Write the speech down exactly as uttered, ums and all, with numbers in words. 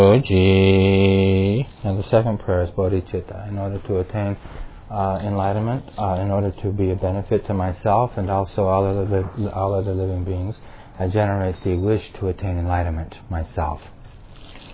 Ji. And the second prayer is bodhicitta, in order to attain uh, enlightenment, uh, in order to be a benefit to myself and also all other, li- all other living beings. I generate the wish to attain enlightenment myself.